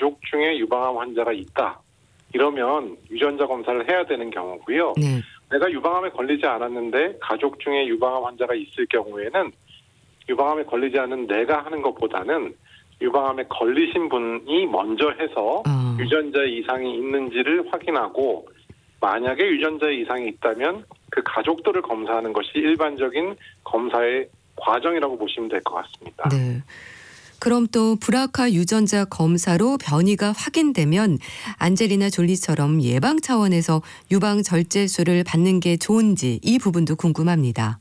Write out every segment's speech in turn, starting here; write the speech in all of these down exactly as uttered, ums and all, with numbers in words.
가족 중에 유방암 환자가 있다. 이러면 유전자 검사를 해야 되는 경우고요. 네. 내가 유방암에 걸리지 않았는데 가족 중에 유방암 환자가 있을 경우에는 유방암에 걸리지 않은 내가 하는 것보다는 유방암에 걸리신 분이 먼저 해서 어. 유전자 이상이 있는지를 확인하고 만약에 유전자 이상이 있다면 그 가족들을 검사하는 것이 일반적인 검사의 과정이라고 보시면 될 것 같습니다. 네. 그럼 또 브라카 유전자 검사로 변이가 확인되면 안젤리나 졸리처럼 예방 차원에서 유방 절제술을 받는 게 좋은지 이 부분도 궁금합니다.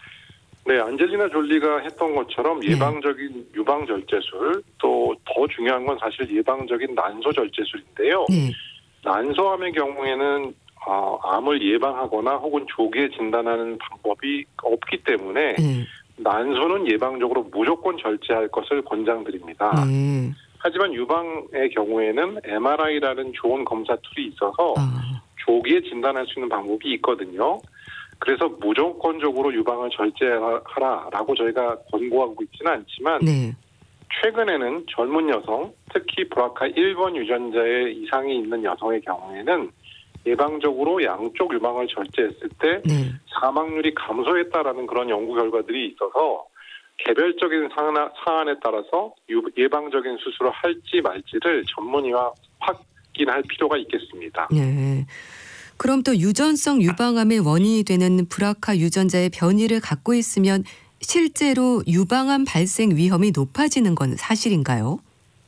네, 안젤리나 졸리가 했던 것처럼 예방적인 네. 유방 절제술, 또 더 중요한 건 사실 예방적인 난소 절제술인데요. 네. 난소암의 경우에는 어, 암을 예방하거나 혹은 조기에 진단하는 방법이 없기 때문에 네. 난소는 예방적으로 무조건 절제할 것을 권장드립니다. 네. 하지만 유방의 경우에는 엠알아이라는 좋은 검사 툴이 있어서 아. 조기에 진단할 수 있는 방법이 있거든요. 그래서 무조건적으로 유방을 절제하라라고 저희가 권고하고 있지는 않지만 네. 최근에는 젊은 여성, 특히 브라카 일 번 유전자에 이상이 있는 여성의 경우에는 예방적으로 양쪽 유방을 절제했을 때 네. 사망률이 감소했다라는 그런 연구 결과들이 있어서 개별적인 사안에 따라서 예방적인 수술을 할지 말지를 전문의와 확인할 필요가 있겠습니다. 네. 그럼 또 유전성 유방암의 원인이 되는 브라카 유전자의 변이를 갖고 있으면 실제로 유방암 발생 위험이 높아지는 건 사실인가요?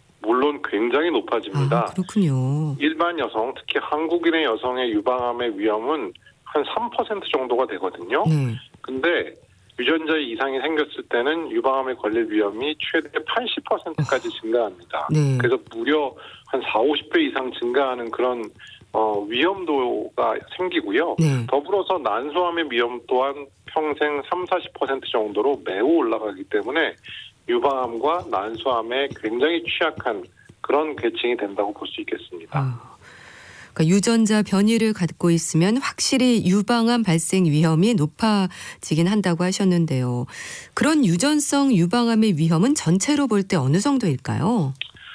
물론 굉장히 높아집니다. 아, 그렇군요. 일반 여성, 특히 한국인의 여성의 유방암의 위험은 한 삼 퍼센트 정도가 되거든요. 네. 근데 유전자에 이상이 생겼을 때는 유방암에 걸릴 위험이 최대 팔십 퍼센트까지 어. 증가합니다. 네. 그래서 무려 한 사오십 배 이상 증가하는 그런 어, 위험도가 생기고요. 네. 더불어서 난소암의 위험 또한 평생 삼, 사십 퍼센트 정도로 매우 올라가기 때문에 유방암과 난소암에 굉장히 취약한 그런 계층이 된다고 볼 수 있겠습니다. 아, 그러니까 유전자 변이를 갖고 있으면 확실히 유방암 발생 위험이 높아지긴 한다고 하셨는데요. 그런 유전성 유방암의 위험은 전체로 볼 때 어느 정도일까요?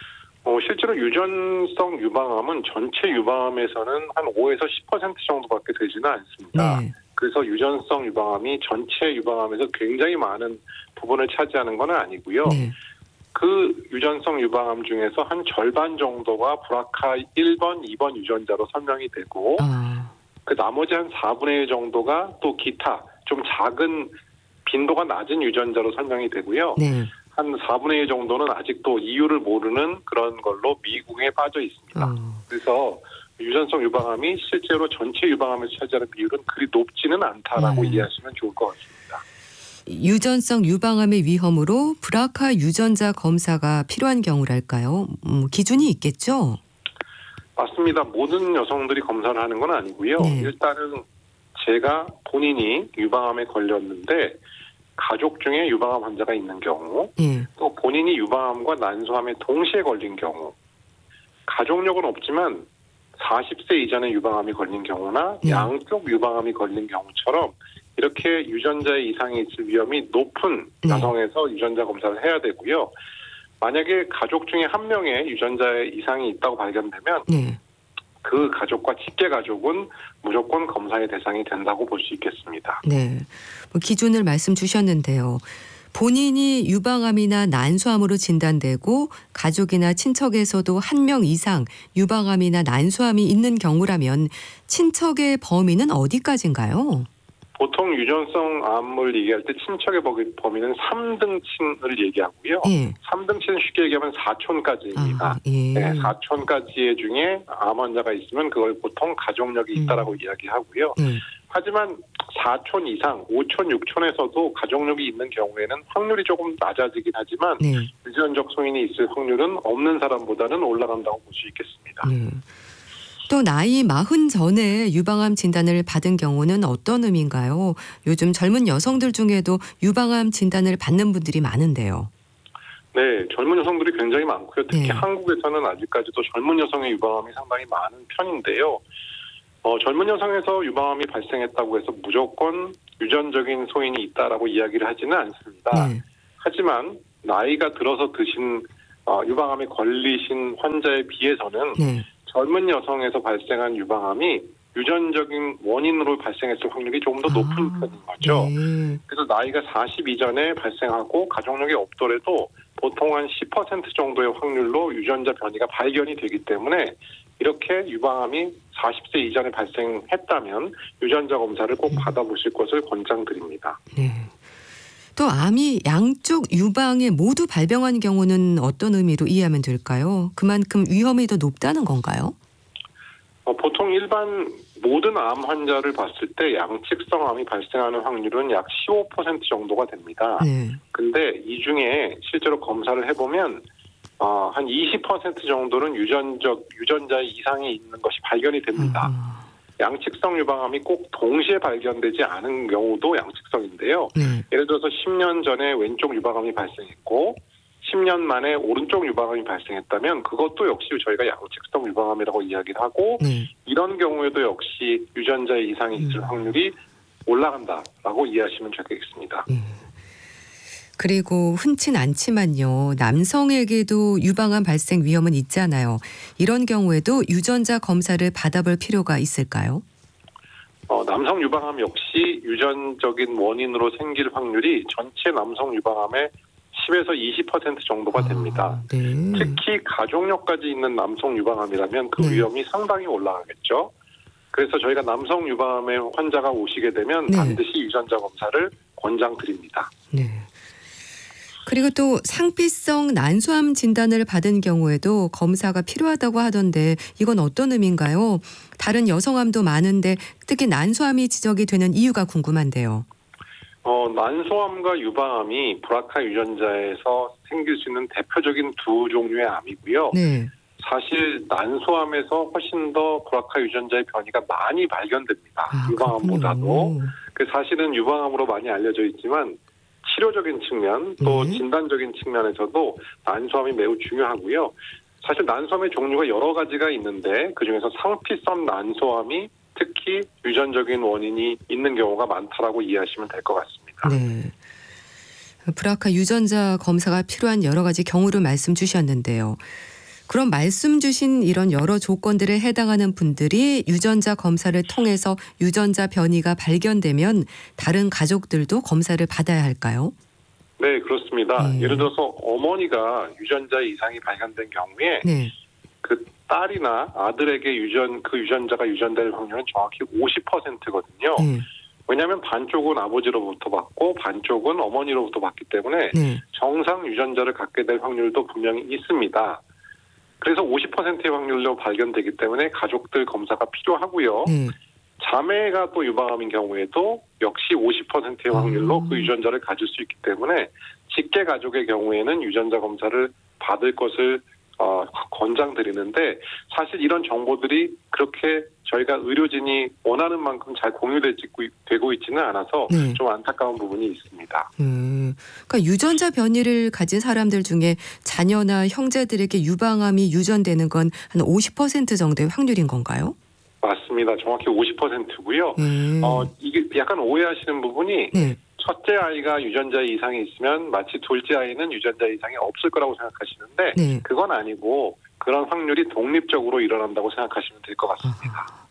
어, 실제로 유전성 유방암은 전체 유방암에서는 한 오에서 십 퍼센트 정도밖에 되지는 않습니다. 네. 그래서 유전성 유방암이 전체 유방암에서 굉장히 많은 부분을 차지하는 건 아니고요. 네. 그 유전성 유방암 중에서 한 절반 정도가 브라카 일 번, 이 번 유전자로 설명이 되고 아. 그 나머지 한 사분의 일 정도가 또 기타 좀 작은 빈도가 낮은 유전자로 설명이 되고요. 네. 한 사분의 일 정도는 아직도 이유를 모르는 그런 걸로 미궁에 빠져 있습니다. 어. 그래서 유전성 유방암이 실제로 전체 유방암에서 차지하는 비율은 그리 높지는 않다라고 음. 이해하시면 좋을 것 같습니다. 유전성 유방암의 위험으로 브라카 유전자 검사가 필요한 경우랄까요? 음, 기준이 있겠죠? 맞습니다. 모든 여성들이 검사를 하는 건 아니고요. 네. 일단은 제가 본인이 유방암에 걸렸는데 가족 중에 유방암 환자가 있는 경우, 네. 또 본인이 유방암과 난소암에 동시에 걸린 경우, 가족력은 없지만 사십 세 이전에 유방암이 걸린 경우나 네. 양쪽 유방암이 걸린 경우처럼 이렇게 유전자에 이상이 있을 위험이 높은 네. 여성에서 유전자 검사를 해야 되고요. 만약에 가족 중에 한 명의 유전자에 이상이 있다고 발견되면 네. 그 가족과 직계 가족은 무조건 검사의 대상이 된다고 볼 수 있겠습니다. 네. 뭐 기준을 말씀 주셨는데요. 본인이 유방암이나 난소암으로 진단되고 가족이나 친척에서도 한 명 이상 유방암이나 난소암이 있는 경우라면 친척의 범위는 어디까지인가요? 보통 유전성 암을 얘기할 때 친척의 범위는 삼 등친을 얘기하고요. 예. 삼 등친은 쉽게 얘기하면 사촌까지입니다. 아, 예. 네, 사촌까지의 중에 암 환자가 있으면 그걸 보통 가족력이 있다라고 음. 이야기하고요. 예. 하지만 사촌 이상, 오촌, 육촌에서도 가족력이 있는 경우에는 확률이 조금 낮아지긴 하지만 네. 유전적 소인이 있을 확률은 없는 사람보다는 올라간다고 볼 수 있겠습니다. 네. 또 나이 마흔 전에 유방암 진단을 받은 경우는 어떤 의미인가요? 요즘 젊은 여성들 중에도 유방암 진단을 받는 분들이 많은데요. 네, 젊은 여성들이 굉장히 많고요. 특히 네. 한국에서는 아직까지도 젊은 여성의 유방암이 상당히 많은 편인데요. 어, 젊은 여성에서 유방암이 발생했다고 해서 무조건 유전적인 소인이 있다라고 이야기를 하지는 않습니다. 네. 하지만 나이가 들어서 드신 어, 유방암에 걸리신 환자에 비해서는 네. 젊은 여성에서 발생한 유방암이 유전적인 원인으로 발생했을 확률이 조금 더 높은 아, 편인 거죠. 네. 그래서 나이가 사십 이전에 발생하고 가족력이 없더라도 보통 한 십 퍼센트 정도의 확률로 유전자 변이가 발견이 되기 때문에 이렇게 유방암이 사십 세 이전에 발생했다면 유전자 검사를 꼭 받아보실 것을 권장드립니다. 네. 또 암이 양쪽 유방에 모두 발병한 경우는 어떤 의미로 이해하면 될까요? 그만큼 위험이 더 높다는 건가요? 어, 보통 일반 모든 암 환자를 봤을 때 양측성 암이 발생하는 확률은 약 십오 퍼센트 정도가 됩니다. 네. 근데 이 중에 실제로 검사를 해보면 어, 한 이십 퍼센트 정도는 유전적, 유전자의 이상이 있는 것이 발견이 됩니다. 음. 양측성 유방암이 꼭 동시에 발견되지 않은 경우도 양측성인데요. 네. 예를 들어서 십 년 전에 왼쪽 유방암이 발생했고 십 년 만에 오른쪽 유방암이 발생했다면 그것도 역시 저희가 양측성 유방암이라고 이야기를 하고 네. 이런 경우에도 역시 유전자의 이상이 있을 음. 확률이 올라간다라고 이해하시면 되겠습니다. 음. 그리고 흔치 않지만요. 남성에게도 유방암 발생 위험은 있잖아요. 이런 경우에도 유전자 검사를 받아볼 필요가 있을까요? 어, 남성 유방암 역시 유전적인 원인으로 생길 확률이 전체 남성 유방암의 십에서 이십 퍼센트 정도가 됩니다. 아, 네. 특히 가족력까지 있는 남성 유방암이라면 그 네. 위험이 상당히 올라가겠죠. 그래서 저희가 남성 유방암의 환자가 오시게 되면 네. 반드시 유전자 검사를 권장드립니다. 네. 그리고 또 상피성 난소암 진단을 받은 경우에도 검사가 필요하다고 하던데 이건 어떤 의미인가요? 다른 여성암도 많은데 특히 난소암이 지적이 되는 이유가 궁금한데요. 어, 난소암과 유방암이 브라카 유전자에서 생길 수 있는 대표적인 두 종류의 암이고요. 네. 사실 난소암에서 훨씬 더 브라카 유전자의 변이가 많이 발견됩니다. 아, 유방암보다도. 그 사실은 유방암으로 많이 알려져 있지만 치료적인 측면 또 네. 진단적인 측면에서도 난소암이 매우 중요하고요. 사실 난소암의 종류가 여러 가지가 있는데 그중에서 상피성 난소암이 특히 유전적인 원인이 있는 경우가 많다라고 이해하시면 될 것 같습니다. 네. 브라카 유전자 검사가 필요한 여러 가지 경우를 말씀 주셨는데요. 그럼 말씀 주신 이런 여러 조건들에 해당하는 분들이 유전자 검사를 통해서 유전자 변이가 발견되면 다른 가족들도 검사를 받아야 할까요? 네, 그렇습니다. 네. 예를 들어서 어머니가 유전자 이상이 발견된 경우에 네. 그 딸이나 아들에게 유전 그 유전자가 유전될 확률은 정확히 오십 퍼센트거든요. 네. 왜냐하면 반쪽은 아버지로부터 받고 반쪽은 어머니로부터 받기 때문에 네. 정상 유전자를 갖게 될 확률도 분명히 있습니다. 그래서 오십 퍼센트의 확률로 발견되기 때문에 가족들 검사가 필요하고요. 네. 자매가 또 유방암인 경우에도 역시 오십 퍼센트의 확률로 음. 그 유전자를 가질 수 있기 때문에 직계 가족의 경우에는 유전자 검사를 받을 것을 어, 권장드리는데 사실 이런 정보들이 그렇게 저희가 의료진이 원하는 만큼 잘 공유되고 있지는 않아서 네. 좀 안타까운 부분이 있습니다. 음, 그러니까 유전자 변이를 가진 사람들 중에 자녀나 형제들에게 유방암이 유전되는 건 한 오십 퍼센트 정도의 확률인 건가요? 맞습니다. 정확히 오십 퍼센트고요. 음. 어, 이게 약간 오해하시는 부분이 네. 첫째 아이가 유전자 이상이 있으면 마치 둘째 아이는 유전자 이상이 없을 거라고 생각하시는데 네. 그건 아니고 그런 확률이 독립적으로 일어난다고 생각하시면 될 것 같습니다. 아.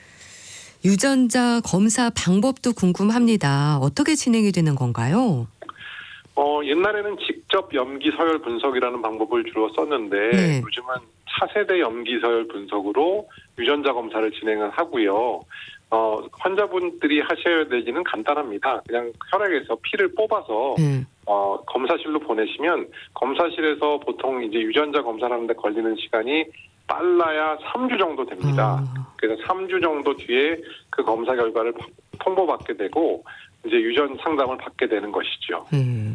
유전자 검사 방법도 궁금합니다. 어떻게 진행이 되는 건가요? 어, 옛날에는 직접 염기 서열 분석이라는 방법을 주로 썼는데 네. 요즘은 차세대 염기 서열 분석으로 유전자 검사를 진행을 하고요. 어, 환자분들이 하셔야 되기는 간단합니다. 그냥 혈액에서 피를 뽑아서 음. 어, 검사실로 보내시면 검사실에서 보통 이제 유전자 검사를 하는데 걸리는 시간이 빨라야 삼 주 정도 됩니다. 아. 그래서 삼 주 정도 뒤에 그 검사 결과를 통보받게 되고 이제 유전 상담을 받게 되는 것이죠. 음.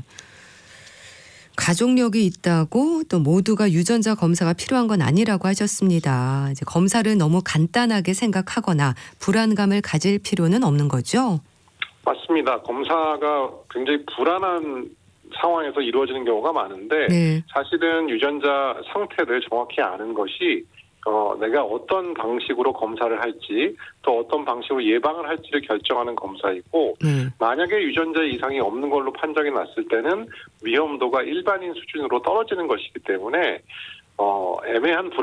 가족력이 있다고 또 모두가 유전자 검사가 필요한 건 아니라고 하셨습니다. 이제 검사를 너무 간단하게 생각하거나 불안감을 가질 필요는 없는 거죠? 맞습니다. 검사가 굉장히 불안한 상황에서 이루어지는 경우가 많은데 네. 사실은 유전자 상태를 정확히 아는 것이 어, 내가 어떤 방식으로 검사를 할지 또 어떤 방식으로 예방을 할지를 결정하는 검사이고 네. 만약에 유전자 이상이 없는 걸로 판정이 났을 때는 위험도가 일반인 수준으로 떨어지는 것이기 때문에 어, 애매한 불안